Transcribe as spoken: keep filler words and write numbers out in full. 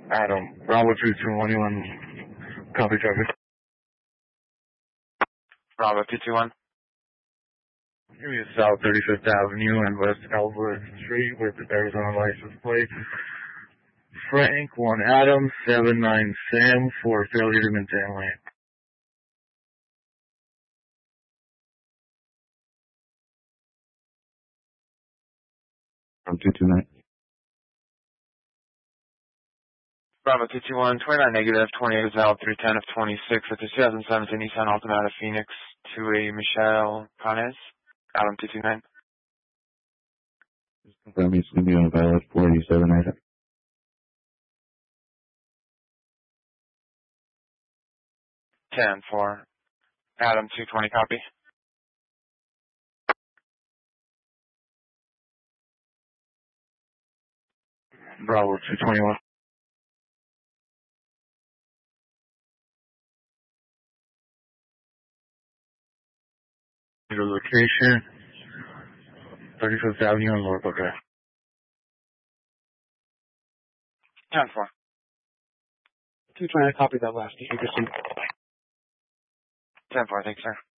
Adam, Bravo two two one, you on copy traffic. Bravo two two one. Give me a South thirty-fifth Avenue and West Alvarez Street with the Arizona license plate. Frank one Adam seven nine Sam for failure to maintain lane. From two two nine. Bravo two two one, twenty-nine negative, twenty-eight is out, three ten of twenty-six at the twenty seventeen Nissan Altima out of Phoenix to a Michelle Canes. Adam two two nine. Confirm he's going to be on a valid four eighty-seven item. ten four. Adam two twenty copy. Bravo two twenty-one. Your location, thirty-fifth Avenue and North Drive. ten four. two twenty, I copied that last. You can see. ten four, thanks, sir.